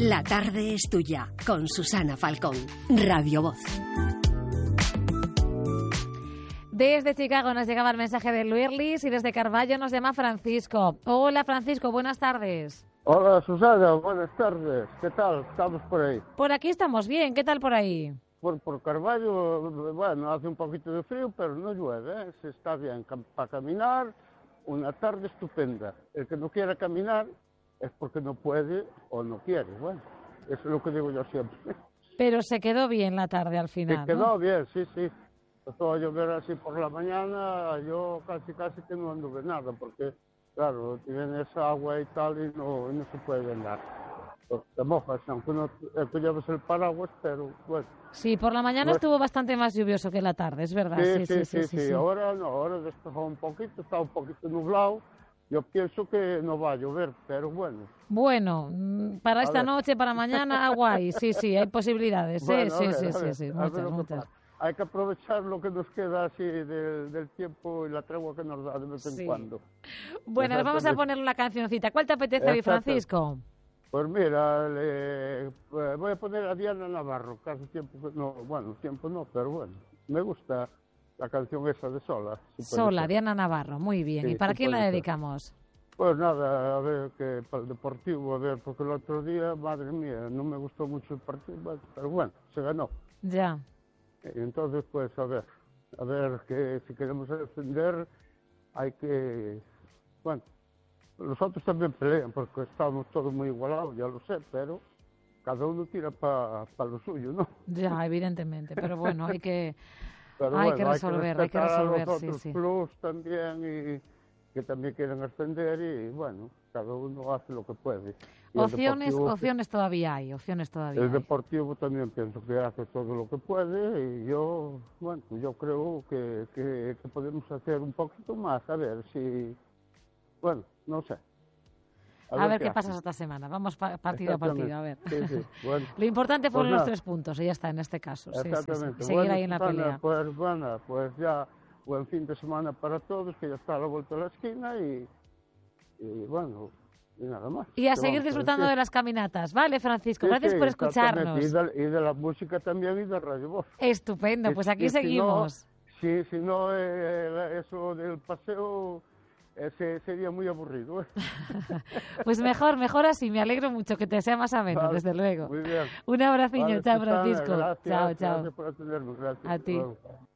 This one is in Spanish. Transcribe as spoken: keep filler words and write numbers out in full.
La tarde es tuya, con Susana Falcón, Radio Voz. Desde Chicago nos llegaba el mensaje de Luirlis y desde Carballo nos llama Francisco. Hola Francisco, buenas tardes. Hola Susana, buenas tardes. ¿Qué tal? ¿Estamos por ahí? Por aquí estamos bien, ¿qué tal por ahí? Por, por Carballo, bueno, hace un poquito de frío, pero no llueve, ¿eh? Se está bien para caminar, una tarde estupenda. El que no quiera caminar es porque no puede o no quiere, bueno, eso es lo que digo yo siempre. Pero se quedó bien la tarde al final, Se quedó ¿no? bien, sí, sí. Empezó a llover así por la mañana, yo casi casi que no anduve nada, porque claro, tienes agua y tal y no, y no se puede andar. Te mojas, aunque no te lleves el paraguas, pero bueno. Sí, por la mañana pues, estuvo bastante más lluvioso que la tarde, es verdad. Sí, sí, sí, sí, sí, sí, sí. Ahora no, ahora despejó un poquito, está un poquito nublado. Yo pienso que no va a llover, pero bueno. Bueno, para esta noche, para mañana, agua hay, sí, sí, hay posibilidades, ¿eh? Bueno, sí, ver, sí, ver, sí, sí, muchas, muchas. Hay que aprovechar lo que nos queda así del, del tiempo y la tregua que nos da de vez en sí. cuando. Bueno, nos vamos a poner una cancioncita. ¿Cuál te apetece hoy, Francisco? Pues mira, le, pues voy a poner a Diana Navarro, casi tiempo que no, bueno, tiempo no, pero bueno, me gusta la canción esa de Sola. Si Sola, Diana Navarro, muy bien. Sí, ¿Y para si quién la ser. dedicamos? Pues nada, a ver, que para el Deportivo, a ver, porque el otro día, madre mía, no me gustó mucho el partido, pero bueno, se ganó. Ya. Entonces, pues, a ver, a ver, que si queremos defender, hay que, bueno, los otros también pelean, porque estamos todos muy igualados, ya lo sé, pero cada uno tira para pa lo suyo, ¿no? Ya, evidentemente, pero bueno, hay que, pero hay bueno, que resolver, hay que, hay que resolver, a los sí, otros sí. clubs también, y que también quieren ascender, y bueno, cada uno hace lo que puede. Y opciones, Deportivo, opciones todavía hay, opciones todavía el hay. Deportivo también pienso que hace todo lo que puede, y yo, bueno, yo creo que, que, que podemos hacer un poquito más, a ver si, bueno, no sé. A, a ver, ver qué, qué pasa esta semana. Vamos pa partido a partido, a ver. Sí, sí, bueno. Lo importante fueron pues los tres puntos, y ya está en este caso. Exactamente. Sí, sí, sí. Seguir bueno, ahí en la Susana, pelea. Pues, bueno, pues ya, buen fin de semana para todos, que ya está a la vuelta de la esquina, y, y bueno, y nada más. Y a seguir disfrutando a de las caminatas, ¿vale, Francisco? Sí, Gracias sí, por escucharnos. Y de, y de la música también y de Radio Voz. Estupendo, pues aquí y, seguimos. Si no, sí, si no eh, eso del paseo... Ese sería muy aburrido, ¿eh? Pues mejor, mejor así. Me alegro mucho que te sea más ameno, vale, desde luego. Muy bien. Un abraciño, vale, chao, Susana, Francisco. Gracias, chao, chao. Gracias por atenderme, gracias. A ti. Luego.